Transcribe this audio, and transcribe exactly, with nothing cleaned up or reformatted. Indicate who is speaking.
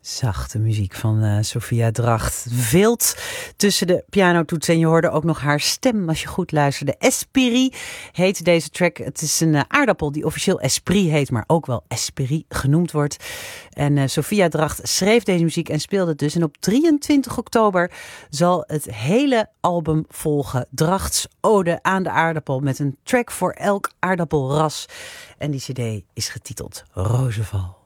Speaker 1: Zachte muziek van uh, Sophia Dracht. Vilt tussen de pianotoetsen. En je hoorde ook nog haar stem als je goed luisterde. Esprit heet deze track. Het is een uh, aardappel die officieel Esprit heet, maar ook wel Esprit genoemd wordt. En uh, Sophia Dracht schreef deze muziek en speelde het dus. En op drieëntwintig oktober zal het hele album volgen. Drachts Ode aan de aardappel met een track voor elk aardappelras. En die cd is getiteld Rozenval.